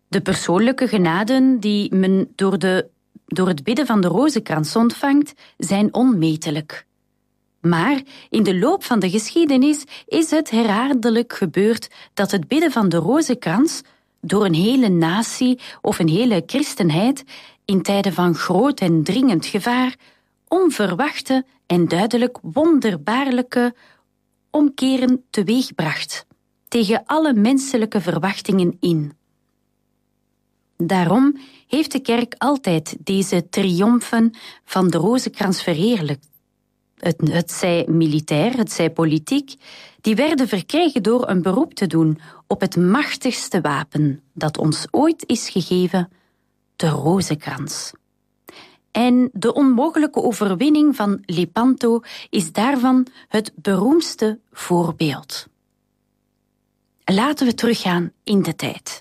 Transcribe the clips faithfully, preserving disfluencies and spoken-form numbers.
De persoonlijke genaden die men door, de, door het bidden van de rozenkrans ontvangt, zijn onmetelijk. Maar in de loop van de geschiedenis is het herhaaldelijk gebeurd dat het bidden van de rozenkrans door een hele natie of een hele christenheid in tijden van groot en dringend gevaar onverwachte en duidelijk wonderbaarlijke omkeren teweegbracht, tegen alle menselijke verwachtingen in. Daarom heeft de kerk altijd deze triomfen van de rozenkrans verheerlijkt. Het, het zij militair, het zij politiek, die werden verkregen door een beroep te doen op het machtigste wapen dat ons ooit is gegeven, de rozenkrans. En de onmogelijke overwinning van Lepanto is daarvan het beroemdste voorbeeld. Laten we teruggaan in de tijd.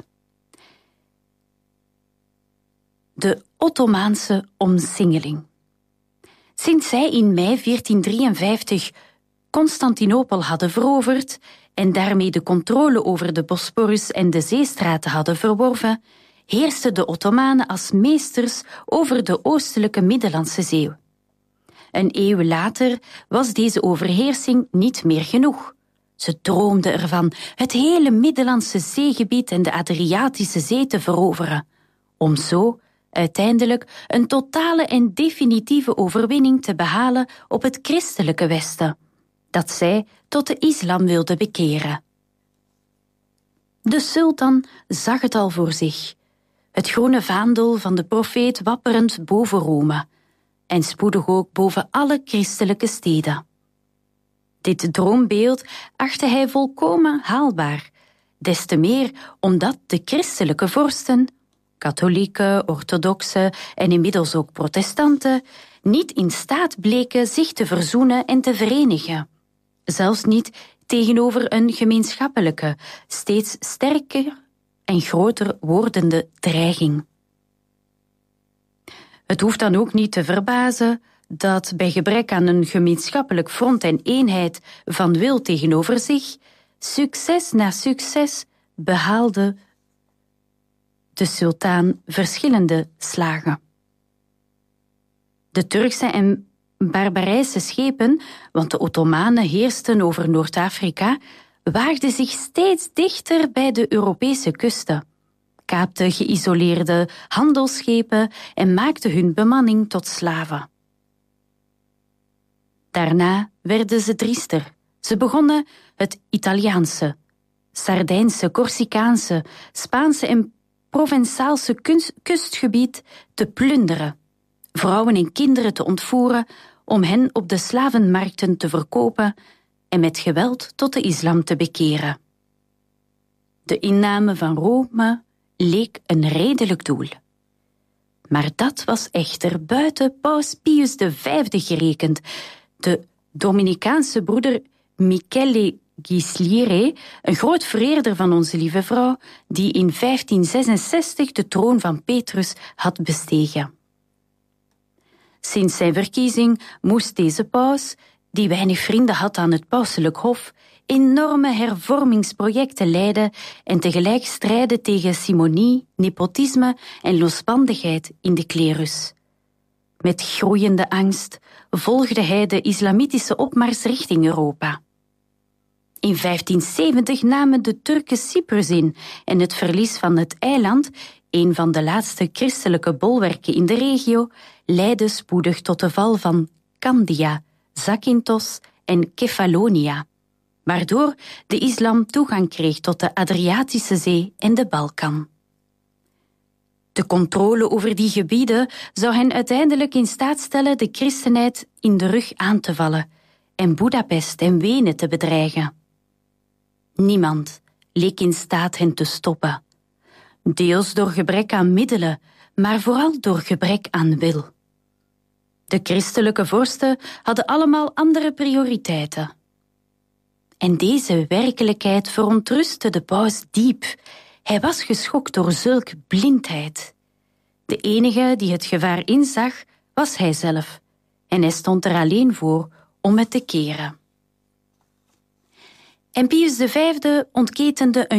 De Ottomaanse omsingeling. Sinds zij in mei veertien drieënvijftig Constantinopel hadden veroverd en daarmee de controle over de Bosporus en de zeestraten hadden verworven, heersten de Ottomanen als meesters over de oostelijke Middellandse Zee. Een eeuw later was deze overheersing niet meer genoeg. Ze droomden ervan het hele Middellandse Zeegebied en de Adriatische Zee te veroveren, om zo uiteindelijk een totale en definitieve overwinning te behalen op het christelijke Westen, dat zij tot de islam wilden bekeren. De sultan zag het al voor zich, het groene vaandel van de profeet wapperend boven Rome, en spoedig ook boven alle christelijke steden. Dit droombeeld achtte hij volkomen haalbaar, des te meer omdat de christelijke vorsten, katholieken, orthodoxen en inmiddels ook protestanten, niet in staat bleken zich te verzoenen en te verenigen. Zelfs niet tegenover een gemeenschappelijke, steeds sterker en groter wordende dreiging. Het hoeft dan ook niet te verbazen dat bij gebrek aan een gemeenschappelijk front en eenheid van wil tegenover zich, succes na succes behaalde de sultan verschillende slagen. De Turkse en barbarijse schepen, want de Ottomanen heersten over Noord-Afrika, waagden zich steeds dichter bij de Europese kusten, kaapten geïsoleerde handelsschepen en maakten hun bemanning tot slaven. Daarna werden ze driester. Ze begonnen het Italiaanse, Sardijnse, Corsicaanse, Spaanse en Provençaalse kustgebied te plunderen, vrouwen en kinderen te ontvoeren om hen op de slavenmarkten te verkopen en met geweld tot de islam te bekeren. De inname van Rome leek een redelijk doel. Maar dat was echter buiten paus Pius de Vijfde gerekend. De Dominicaanse broeder Michele Ghislieri, een groot vereerder van onze lieve vrouw, die in vijftien zesenzestig de troon van Petrus had bestegen. Sinds zijn verkiezing moest deze paus, die weinig vrienden had aan het pauselijk hof, enorme hervormingsprojecten leiden en tegelijk strijden tegen simonie, nepotisme en losbandigheid in de klerus. Met groeiende angst volgde hij de islamitische opmars richting Europa. In vijftien zeventig namen de Turken Cyprus in en het verlies van het eiland, een van de laatste christelijke bolwerken in de regio, leidde spoedig tot de val van Candia, Zakynthos en Kefalonia, waardoor de islam toegang kreeg tot de Adriatische Zee en de Balkan. De controle over die gebieden zou hen uiteindelijk in staat stellen de christenheid in de rug aan te vallen en Budapest en Wenen te bedreigen. Niemand leek in staat hen te stoppen, deels door gebrek aan middelen, maar vooral door gebrek aan wil. De christelijke vorsten hadden allemaal andere prioriteiten. En deze werkelijkheid verontrustte de paus diep. Hij was geschokt door zulk blindheid. De enige die het gevaar inzag, was hij zelf. En hij stond er alleen voor om het te keren. En Pius de Vijfde ontketende een